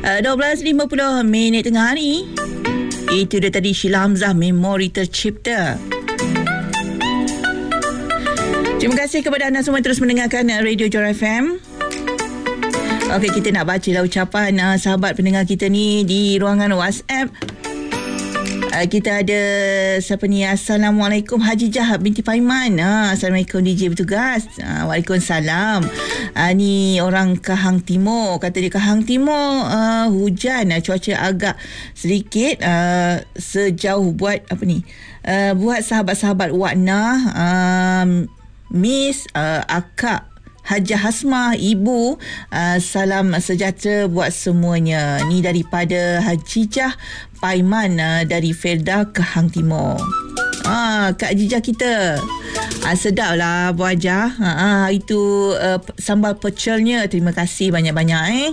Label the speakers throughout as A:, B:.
A: 12.50 tengah hari. Itu dia tadi Sheila Hamzah, Memori Tercipta. Terima kasih kepada anda semua terus mendengarkan Radio Joy FM. Okey, kita nak bacalah ucapan sahabat pendengar kita ni di ruangan WhatsApp. Kita ada siapa ni? Assalamualaikum Haji Jahat binti Paiman. Assalamualaikum DJ bertugas. Waalaikumsalam. Ni orang Kahang Timur. Kata dia Kahang Timur hujan, cuaca agak sedikit sejauh buat apa ni? Buat sahabat-sahabat Wakna, Miss, Akak Hajah Hasmah, Ibu, salam sejahtera buat semuanya. Ni daripada Hajijah Paiman dari Felda Kahang Timur. Kak Hajijah kita. Sedap lah Bu Hajah. Itu sambal pecelnya. Terima kasih banyak-banyak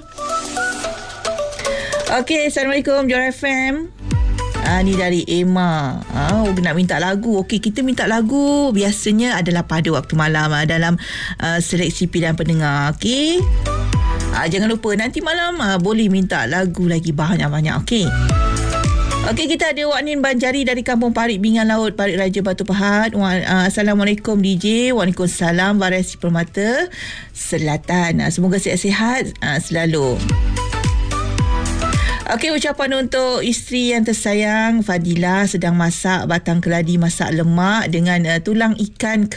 A: Okey, Assalamualaikum Joy FM. Ni dari Emma. Nak minta lagu. Okey, kita minta lagu biasanya adalah pada waktu malam dalam seleksi pilihan pendengar. Okey. Jangan lupa nanti malam boleh minta lagu lagi banyak-banyak. Okey. Okey, kita ada Wak Nin Banjari dari Kampung Parit Bingan Laut, Parit Raja Batu Pahat. Assalamualaikum DJ. Waalaikumsalam Variasi Permata Selatan. Semoga sihat-sihat selalu. Okey, ucapan untuk isteri yang tersayang Fadilah sedang masak batang keladi masak lemak dengan tulang ikan